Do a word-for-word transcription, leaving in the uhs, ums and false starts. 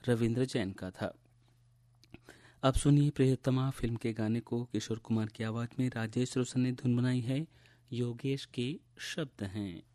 रविंद्र जैन का था। अब सुनिए प्रियतमा फिल्म के गाने को किशोर कुमार की आवाज में। राजेश रोशन ने धुन बनाई है, योगेश के शब्द हैं।